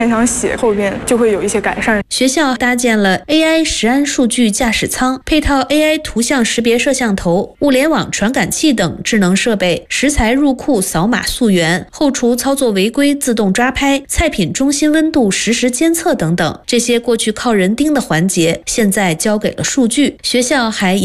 想写，后边就会有一些改善。 学校搭建了 AI 食安数据驾驶舱，配套 AI 图像识别摄像头、物联网传感器等智能设备，食材入库扫码溯源，后厨操作违规自动抓拍，菜品中心温度实时监测等等。这些过去靠人盯的环节，现在交给了数据。学校还